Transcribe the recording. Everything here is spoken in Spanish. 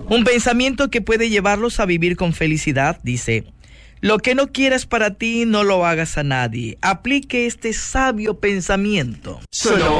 Un pensamiento que puede llevarlos a vivir con felicidad, dice: lo que no quieras para ti, no lo hagas a nadie. Aplique este sabio pensamiento. Solo